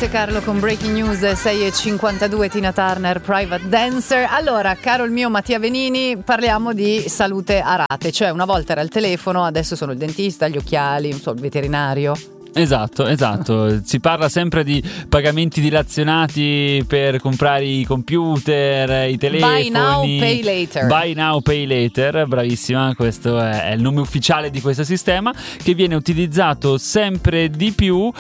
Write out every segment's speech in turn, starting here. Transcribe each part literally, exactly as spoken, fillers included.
Monte Carlo con Breaking News sei e cinquantadue, Tina Turner, Private Dancer. Allora, caro il mio Mattia Venini, parliamo di salute a rate, cioè una volta era il telefono, adesso sono il dentista, gli occhiali, non so, il veterinario. Esatto, esatto. Si parla sempre di pagamenti dilazionati per comprare i computer, i telefoni. Buy now, pay later. Buy now, pay later, bravissima, questo è il nome ufficiale di questo sistema, che viene utilizzato sempre di più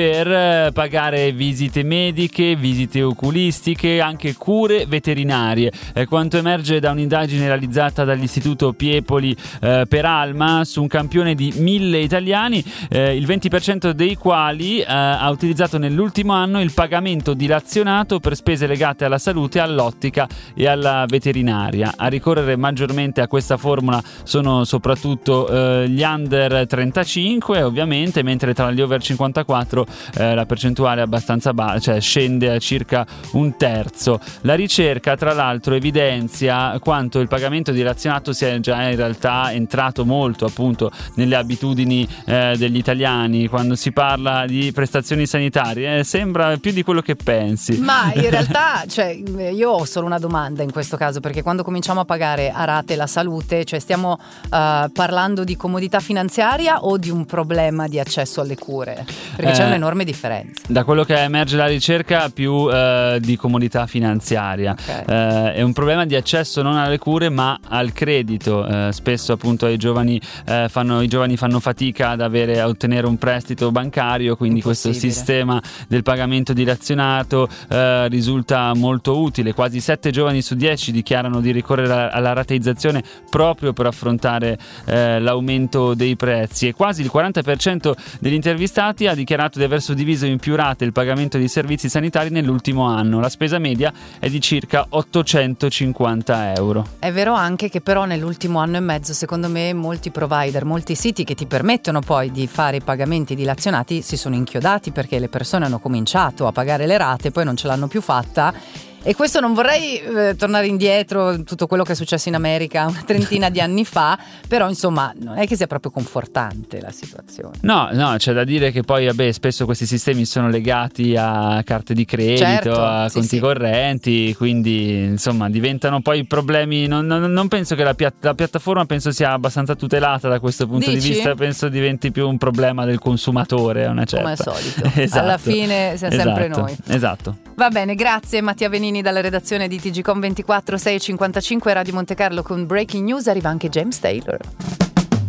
per pagare visite mediche, visite oculistiche, anche cure veterinarie. È quanto emerge da un'indagine realizzata dall'Istituto Piepoli eh, per Alma su un campione di mille italiani, eh, il venti per cento dei quali eh, ha utilizzato nell'ultimo anno il pagamento dilazionato per spese legate alla salute, all'ottica e alla veterinaria. A ricorrere maggiormente a questa formula sono soprattutto eh, gli under trentacinque, ovviamente, mentre tra gli over cinquantaquattro eh, la percentuale è abbastanza bassa, cioè scende a circa un terzo. La ricerca, tra l'altro, evidenzia quanto il pagamento dilazionato sia già in realtà entrato molto appunto nelle abitudini eh, degli italiani. Quando si parla di prestazioni sanitarie eh, sembra più di quello che pensi. Ma in realtà, cioè, io ho solo una domanda in questo caso, perché quando cominciamo a pagare a rate la salute, cioè stiamo uh, parlando di comodità finanziaria o di un problema di accesso alle cure? Perché eh, c'è un'enorme differenza. Da quello che emerge la ricerca, più uh, di comodità finanziaria. Okay. Uh, è un problema di accesso non alle cure ma al credito. Uh, spesso appunto ai giovani uh, fanno, i giovani fanno fatica ad avere, a ottenere un prestito bancario, quindi questo sistema del pagamento dilazionato eh, risulta molto utile. Quasi sette giovani su dieci dichiarano di ricorrere alla rateizzazione proprio per affrontare eh, l'aumento dei prezzi, e quasi il quaranta per cento degli intervistati ha dichiarato di aver suddiviso in più rate il pagamento di servizi sanitari nell'ultimo anno. La spesa media è di circa ottocentocinquanta euro. È vero anche che però nell'ultimo anno e mezzo, secondo me, molti provider, molti siti che ti permettono poi di fare i pagamenti dilazionati si sono inchiodati, perché le persone hanno cominciato a pagare le rate, poi non ce l'hanno più fatta. E questo, non vorrei eh, tornare indietro tutto quello che è successo in America una trentina di anni fa, però insomma non è che sia proprio confortante la situazione. No, no, c'è da dire che poi vabbè, spesso questi sistemi sono legati a carte di credito, certo, a sì, conti sì. correnti, quindi insomma diventano poi problemi. Non, non, non penso che la, piatt- la piattaforma penso sia abbastanza tutelata da questo punto Dici? di vista, penso diventi più un problema del consumatore a una certa. Come al solito. Esatto. Alla fine siamo esatto. sempre noi. Esatto. Va bene, grazie Mattia Venini dalla redazione di T G Com ventiquattro, sei e cinquantacinque, Radio Monte Carlo con Breaking News. Arriva anche James Taylor.